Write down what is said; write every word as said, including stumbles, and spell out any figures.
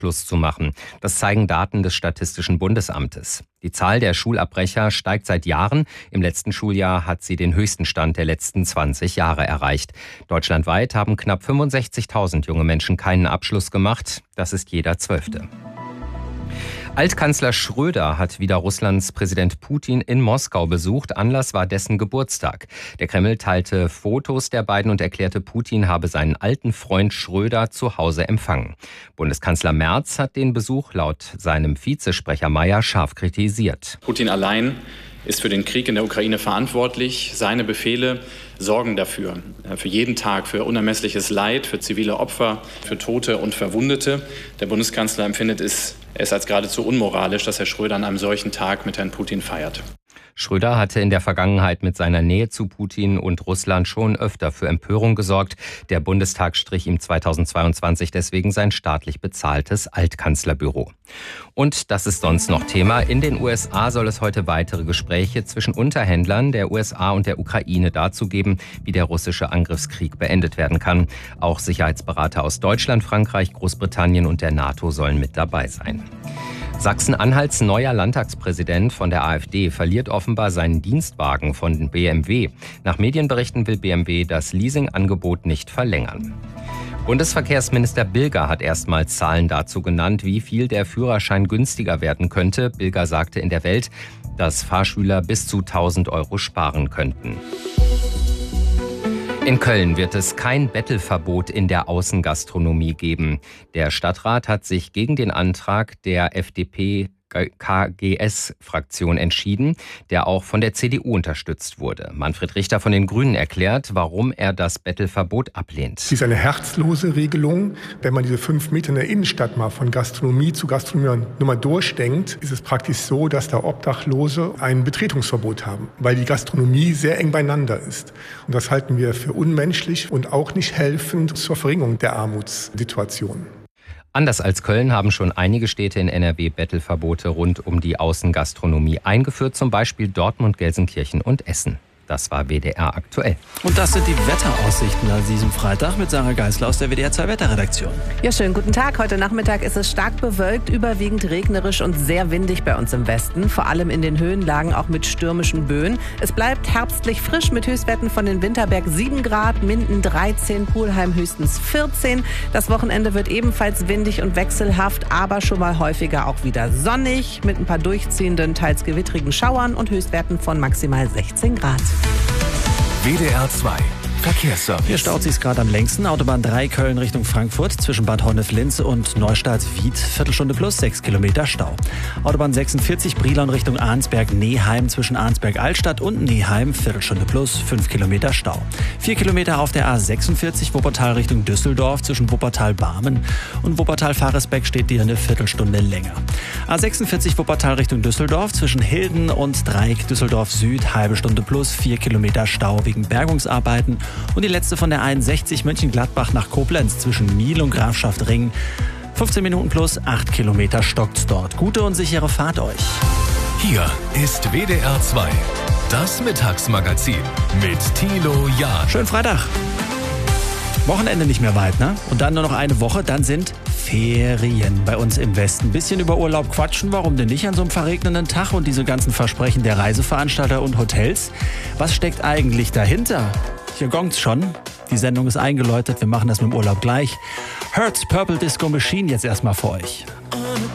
Schluss zu machen. Das zeigen Daten des Statistischen Bundesamtes. Die Zahl der Schulabbrecher steigt seit Jahren. Im letzten Schuljahr hat sie den höchsten Stand der letzten zwanzig Jahre erreicht. Deutschlandweit haben knapp fünfundsechzigtausend junge Menschen keinen Abschluss gemacht. Das ist jeder Zwölfte. Altkanzler Schröder hat wieder Russlands Präsident Putin in Moskau besucht. Anlass war dessen Geburtstag. Der Kreml teilte Fotos der beiden und erklärte, Putin habe seinen alten Freund Schröder zu Hause empfangen. Bundeskanzler Merz hat den Besuch laut seinem Vizesprecher Mayer scharf kritisiert. Putin allein ist für den Krieg in der Ukraine verantwortlich. Seine Befehle sorgen dafür, für jeden Tag, für unermessliches Leid, für zivile Opfer, für Tote und Verwundete. Der Bundeskanzler empfindet es, es als geradezu unmoralisch, dass Herr Schröder an einem solchen Tag mit Herrn Putin feiert. Schröder hatte in der Vergangenheit mit seiner Nähe zu Putin und Russland schon öfter für Empörung gesorgt. Der Bundestag strich ihm zweitausendzweiundzwanzig deswegen sein staatlich bezahltes Altkanzlerbüro. Und das ist sonst noch Thema. In den U S A soll es heute weitere Gespräche zwischen Unterhändlern der U S A und der Ukraine dazu geben, wie der russische Angriffskrieg beendet werden kann. Auch Sicherheitsberater aus Deutschland, Frankreich, Großbritannien und der NATO sollen mit dabei sein. Sachsen-Anhalts neuer Landtagspräsident von der AfD verliert offenbar seinen Dienstwagen von B M W. Nach Medienberichten will B M W das Leasingangebot nicht verlängern. Bundesverkehrsminister Bilger hat erstmals Zahlen dazu genannt, wie viel der Führerschein günstiger werden könnte. Bilger sagte in der Welt, dass Fahrschüler bis zu tausend Euro sparen könnten. In Köln wird es kein Bettelverbot in der Außengastronomie geben. Der Stadtrat hat sich gegen den Antrag der F D P K G S-Fraktion entschieden, der auch von der C D U unterstützt wurde. Manfred Richter von den Grünen erklärt, warum er das Bettelverbot ablehnt. Es ist eine herzlose Regelung. Wenn man diese fünf Meter in der Innenstadt mal von Gastronomie zu Gastronomie nur mal durchdenkt, ist es praktisch so, dass da Obdachlose ein Betretungsverbot haben, weil die Gastronomie sehr eng beieinander ist. Und das halten wir für unmenschlich und auch nicht helfend zur Verringerung der Armutssituation. Anders als Köln haben schon einige Städte in N R W Bettelverbote rund um die Außengastronomie eingeführt, zum Beispiel Dortmund, Gelsenkirchen und Essen. Das war W D R aktuell. Und das sind die Wetteraussichten an diesem Freitag mit Sarah Geisler aus der W D R zwei Wetterredaktion. Ja, schönen guten Tag. Heute Nachmittag ist es stark bewölkt, überwiegend regnerisch und sehr windig bei uns im Westen. Vor allem in den Höhenlagen auch mit stürmischen Böen. Es bleibt herbstlich frisch mit Höchstwerten von den Winterberg sieben Grad, Minden dreizehn, Pulheim höchstens vierzehn. Das Wochenende wird ebenfalls windig und wechselhaft, aber schon mal häufiger auch wieder sonnig mit ein paar durchziehenden, teils gewittrigen Schauern und Höchstwerten von maximal sechzehn Grad. W D R zwei Verkehrsservice. Hier staut sich gerade am längsten. Autobahn drei Köln Richtung Frankfurt zwischen Bad Honnef-Linz und Neustadt-Wied. Viertelstunde plus sechs Kilometer Stau. Autobahn sechsundvierzig Brilon Richtung Arnsberg-Neheim zwischen Arnsberg-Altstadt und Neheim. Viertelstunde plus fünf Kilometer Stau. Vier Kilometer auf der A sechsundvierzig Wuppertal Richtung Düsseldorf zwischen Wuppertal-Barmen und Wuppertal-Faresbeck steht dir eine Viertelstunde länger. A sechsundvierzig Wuppertal Richtung Düsseldorf zwischen Hilden und Dreieck Düsseldorf Süd. Halbe Stunde plus vier Kilometer Stau wegen Bergungsarbeiten. Und die letzte von der einundsechzig Mönchengladbach nach Koblenz zwischen Miel und Grafschaft Ring. fünfzehn Minuten plus acht Kilometer stockt's dort. Gute und sichere Fahrt euch. Hier ist W D R zwei, das Mittagsmagazin mit Thilo Jahn. Schönen Freitag. Wochenende nicht mehr weit, ne? Und dann nur noch eine Woche, dann sind Ferien bei uns im Westen. Bisschen über Urlaub quatschen, warum denn nicht an so einem verregnenden Tag und diese ganzen Versprechen der Reiseveranstalter und Hotels? Was steckt eigentlich dahinter? Hier gongt's schon. Die Sendung ist eingeläutet, wir machen das mit dem Urlaub gleich. Hertz Purple Disco Machine jetzt erstmal für euch.